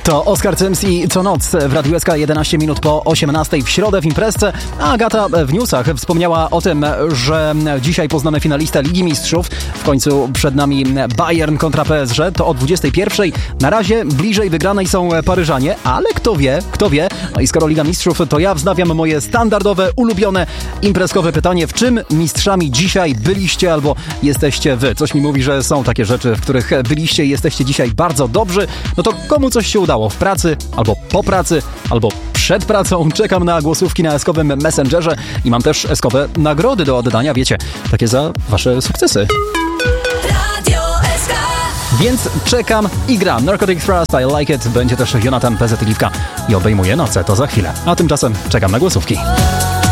To Oskar Cyms i co noc w Radiu SK 11 minut po 18 w środę w imprezce, a Agata w newsach wspomniała o tym, że dzisiaj poznamy finalistę Ligi Mistrzów. W końcu przed nami Bayern kontra PSG, to o 21. Na razie bliżej wygranej są Paryżanie, ale kto wie. No i skoro Liga Mistrzów, to ja wznawiam moje standardowe, ulubione, imprezkowe pytanie. W czym mistrzami dzisiaj byliście albo jesteście wy? Coś mi mówi, że są takie rzeczy, w których byliście i jesteście dzisiaj bardzo dobrzy. No to komu coś się udało? W pracy, albo po pracy, albo przed pracą. Czekam na głosówki na eskowym Messengerze i mam też eskowe nagrody do oddania, wiecie, takie za wasze sukcesy. Więc czekam i gram. Narcotic Thrust, I Like It. Będzie też Jonathan PZ Liwka i obejmuje noce. To za chwilę. A tymczasem czekam na głosówki.